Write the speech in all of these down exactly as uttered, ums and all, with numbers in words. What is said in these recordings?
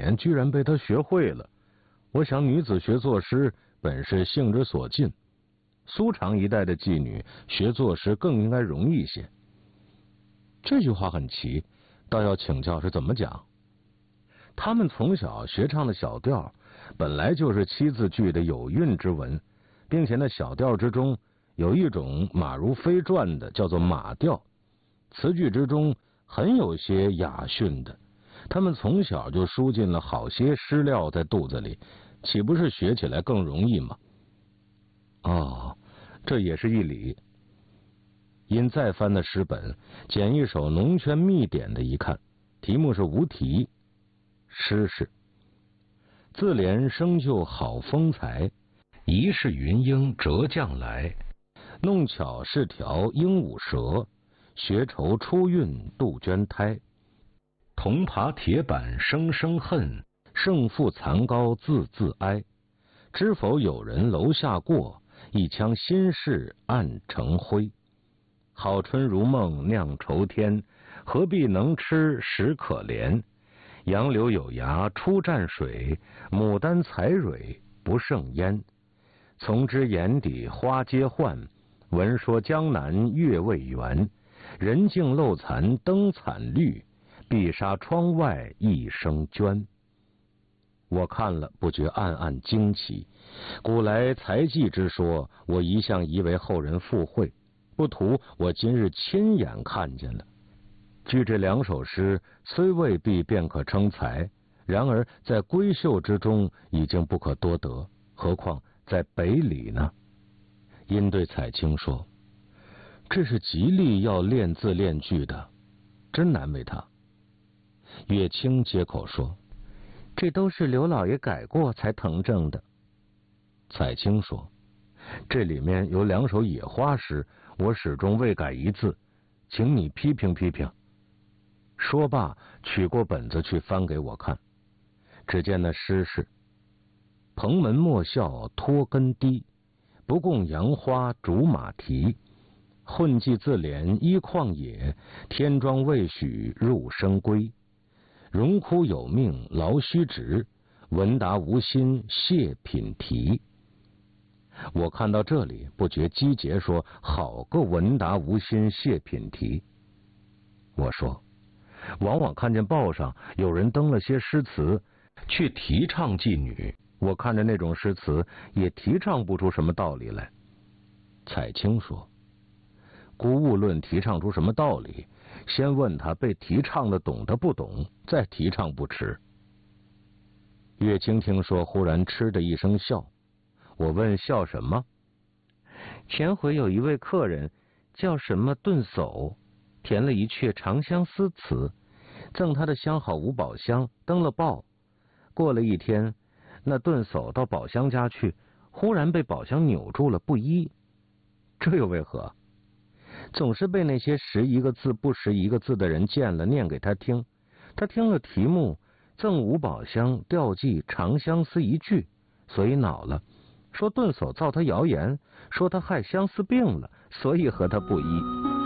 年，居然被他学会了。我想女子学作诗本是性之所近，苏常一代的妓女学作诗更应该容易些。这句话很奇，倒要请教是怎么讲。他们从小学唱的小调本来就是七字句的有韵之文，并且那小调之中有一种马如飞转的，叫做马调，词句之中很有些雅驯的。他们从小就输进了好些诗料在肚子里，岂不是学起来更容易吗？哦，这也是一理。因再翻的诗本，捡一首农圈秘典的一看，题目是无题，诗是：自怜生就好风采，疑是云英折将来。弄巧是条鹦鹉舌，学愁出韵杜鹃胎。铜耙铁板声声恨，胜负残高字字哀。知否有人楼下过，一腔心事暗成灰。好春如梦酿愁天，何必能吃实可怜。杨柳有芽出蘸水，牡丹采蕊不胜烟。从知眼底花皆换，闻说江南月未圆。人静漏残灯惨绿，碧纱窗外一声鹃。我看了不觉暗暗惊奇，古来才妓之说，我一向以为后人附会，不图我今日亲眼看见了。据这两首诗虽未必便可称才，然而在闺秀之中已经不可多得，何况在北里呢？因对彩青说，这是极力要练字练句的，真难为他。月清接口说，这都是刘老爷改过才誊正的。彩青说，这里面有两首野花诗，我始终未改一字，请你批评批评。说罢，取过本子去翻给我看。只见那诗是：蓬门莫笑脱根低，不共杨花竹马蹄。混迹自怜依旷野，天庄未许入深闺。荣枯有命劳须直，闻达无心谢品题。我看到这里不觉击节说，好个闻达无心谢品题。我说，往往看见报上有人登了些诗词去提倡妓女，我看着那种诗词也提倡不出什么道理来。彩青说，姑勿论提倡出什么道理，先问他被提倡的懂得不懂，再提倡不迟。月清听说，忽然嗤的一声笑。我问笑什么？前回有一位客人叫什么顿叟，填了一阙《长相思》词，赠他的相好五宝箱，登了报。过了一天，那顿叟到宝箱家去，忽然被宝箱扭住了，不依。这又为何？总是被那些识一个字不识一个字的人见了，念给他听。他听了题目赠五宝箱，调寄长相思一句，所以恼了，说顿叟造他谣言，说他害相思病了，所以和他不依。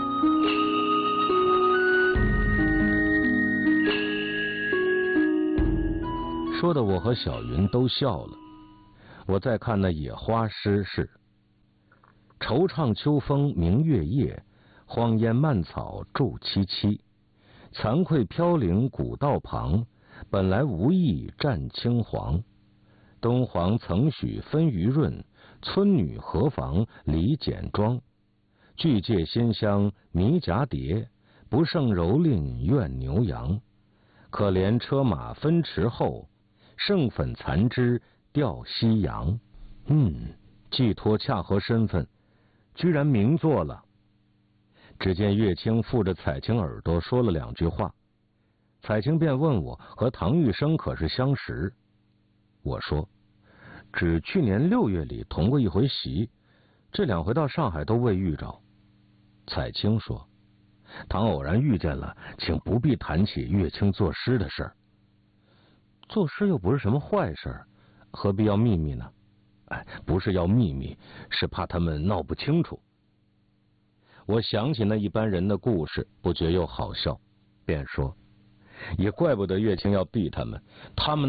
说的我和小云都笑了。我再看那野花诗是：惆怅秋风明月夜，荒烟蔓草筑萋萋。惭愧飘零古道旁，本来无意占青黄。东皇曾许分余润，村女何妨离简妆。俱借馨香迷蛱蝶，不胜蹂躏怨牛羊。可怜车马分驰后，剩粉残枝吊夕阳。嗯，寄托恰合身份，居然名作了。只见月清附着彩青耳朵说了两句话，彩青便问我和唐玉生可是相识。我说，只去年六月里同过一回席，这两回到上海都未遇着。彩青说，倘偶然遇见了，请不必谈起月清作诗的事儿。作诗又不是什么坏事，何必要秘密呢？哎，不是要秘密，是怕他们闹不清楚。我想起那一般人的故事，不觉又好笑，便说，也怪不得月清要避他们，他们